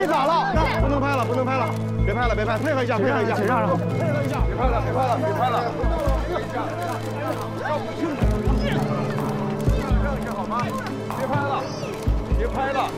违法了，不能拍了，不能拍了，别拍了，别拍，配合一下，配合一下，谁让？配合一下，别拍了，别拍了，别拍了。让一下好吗？别拍了，别拍了。